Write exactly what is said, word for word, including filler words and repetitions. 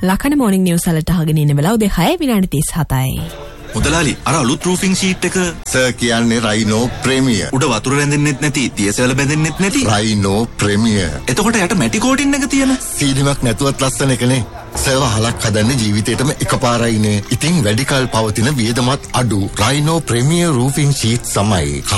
ලකන morning news වලට අහගෙන ඉන්න වෙලාව උදේ හය විනාඩි තිස් හතයි. මුදලාලි අර අලුත් රූෆින් ෂීට් එක සර් කියන්නේ රයිනෝ ප්‍රීමියර්. උඩ වතුර රැඳෙන්නෙත් නැති, තියසල බැඳෙන්නෙත් නැති. Rhino premier. එතකොට යට මැටි කෝටින් එක තියෙන. සීලිමක් නැතුවත් ලස්සන එකනේ. සර් වහලක් හදන්නේ ජීවිතේටම එකපාරයිනේ. ඉතින් වැඩි කල පවතින වියදමත් අඩු රයිනෝ ප්‍රීමියර් රූෆින් ෂීට් සමයි.